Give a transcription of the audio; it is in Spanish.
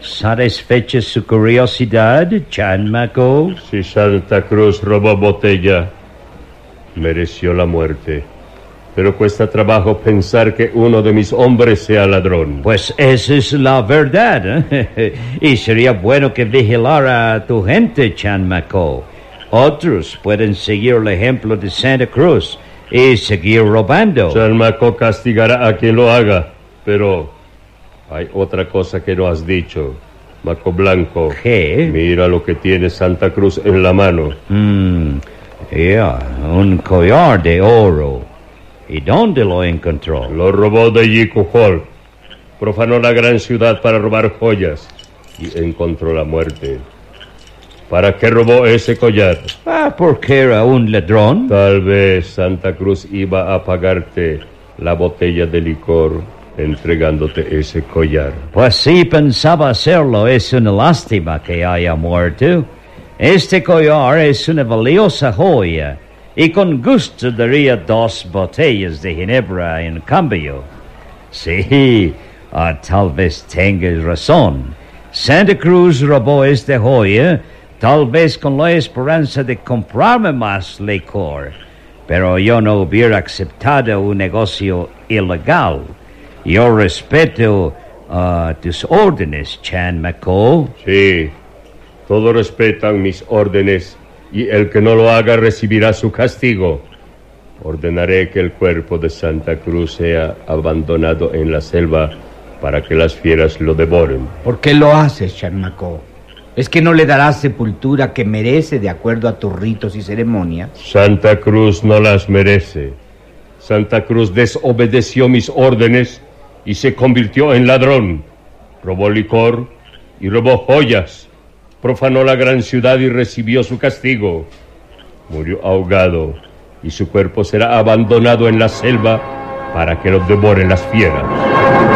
¿Satisfecha su curiosidad, Chan Mako? Si Santa Cruz robó botella, mereció la muerte. Pero cuesta trabajo pensar que uno de mis hombres sea ladrón. Pues esa es la verdad, ¿eh? Y sería bueno que vigilara a tu gente, Chan Mako. Otros pueden seguir el ejemplo de Santa Cruz y seguir robando. Chan Mako castigará a quien lo haga, pero hay otra cosa que no has dicho, Mako Blanco. ¿Qué? Mira lo que tiene Santa Cruz en la mano. Un collar de oro. ¿Y dónde lo encontró? Lo robó de Yikuhol. Profanó la gran ciudad para robar joyas y encontró la muerte. ¿Para qué robó ese collar? Porque era un ladrón. Tal vez Santa Cruz iba a pagarte la botella de licor entregándote ese collar. Pues sí pensaba hacerlo. Es una lástima que haya muerto. Este collar es una valiosa joya y con gusto daría 2 botellas de ginebra en cambio. Sí, tal vez tengas razón. Santa Cruz robó esta joya, tal vez con la esperanza de comprarme más licor. Pero yo no hubiera aceptado un negocio ilegal. Yo respeto tus órdenes, Chan Mako. Sí, todos respetan mis órdenes y el que no lo haga recibirá su castigo. Ordenaré que el cuerpo de Santa Cruz sea abandonado en la selva para que las fieras lo devoren. ¿Por qué lo haces, Chan Mako? ¿Es que no le darás sepultura que merece de acuerdo a tus ritos y ceremonias? Santa Cruz no las merece. Santa Cruz desobedeció mis órdenes y se convirtió en ladrón. Robó licor y robó joyas. Profanó la gran ciudad y recibió su castigo. Murió ahogado y su cuerpo será abandonado en la selva para que lo devoren las fieras.